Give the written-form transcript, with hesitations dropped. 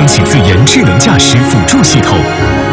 启自研智能驾驶辅助系统，